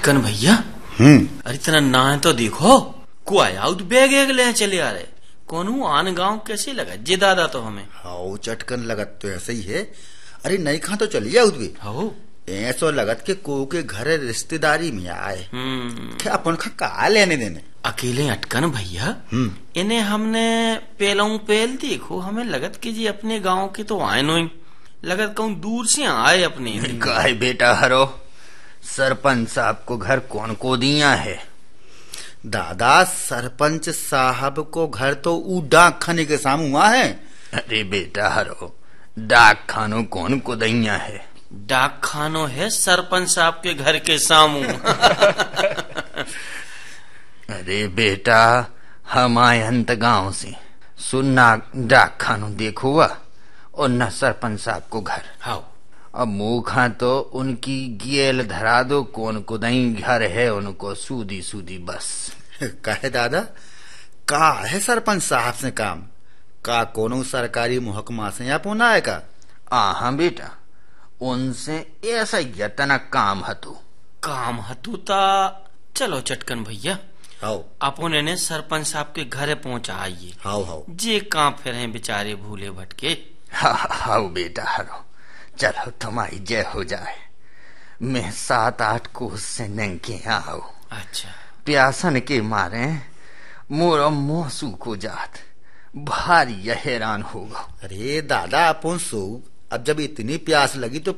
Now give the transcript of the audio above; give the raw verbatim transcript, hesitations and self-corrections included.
चटकन भैया। हम्म अरे इतना ना है तो देखो को आया बैग एक ले चले आ रहे कौन आन गांव कैसे लगा जे दादा तो हमें हाउ चटकन लगत तो ऐसे ही है। अरे नहीं खा तो चलिए उदबी हो ऐसो लगत के को के घर रिश्तेदारी में आए। हम्म क्या अपन खा का लेने देने। अकेले अटकन भैया हम्म इन्हें हमने पेलों पेल देखो हमें लगत कि जी अपने गांव के तो आए नो लगत कहूँ दूर से आए अपने काय बेटा हरो सरपंच साहब को घर कौन को दिया है। दादा सरपंच साहब को घर तो ऊ डाक खाने के सामू हुआ है। अरे बेटा हरो डाक खानो कौन को दैया है। डाक खानो है सरपंच साहब के घर के सामू अरे बेटा हम आए अंत गांव से सुनना डाक खानो देखो हुआ और न सरपंच साहब को घर। हाँ अब मुँह खा तो उनकी गेल धरा दो कौन को दई घर है उनको सूदी सूदी बस। कहे दादा का है सरपंच साहब से काम का कोनो सरकारी महकमा से या पुना है का। आहा बेटा उनसे ऐसा यतना काम हतु काम हतु ता चलो चटकन भैया हाउ अपन ने सरपंच साहब के घरे पहुंचा आइए। हाउ हाउ जे कहाँ फिर हैं बेचारे भूले भटके। हाउ बेटा हरो चलो तुम्हारी जय हो जाए। मैं सात आठ कोस से नंगे आओ। अच्छा प्यासन के मारे मोरा मुंह सूखो जात भारी हैरान होगा। अरे दादा अपन सो अब जब इतनी प्यास लगी तो